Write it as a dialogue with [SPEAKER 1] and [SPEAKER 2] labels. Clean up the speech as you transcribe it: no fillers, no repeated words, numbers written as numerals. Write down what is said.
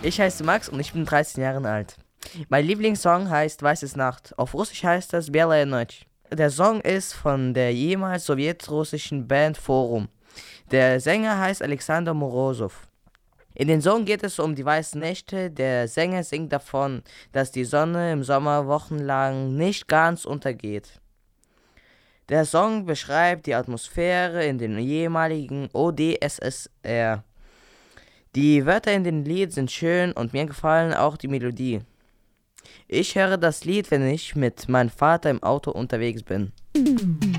[SPEAKER 1] Ich heiße Max und ich bin 13 Jahre alt. Mein Lieblingssong heißt Weißes Nacht. Auf Russisch heißt das Белая Ночь. Der Song ist von der jemals sowjetrussischen Band Forum. Der Sänger heißt Alexander Morozov. In dem Song geht es um die weißen Nächte. Der Sänger singt davon, dass die Sonne im Sommer wochenlang nicht ganz untergeht. Der Song beschreibt die Atmosphäre in den ehemaligen OdSSR. Die Wörter in dem Lied sind schön und mir gefallen auch die Melodie. Ich höre das Lied, wenn ich mit meinem Vater im Auto unterwegs bin.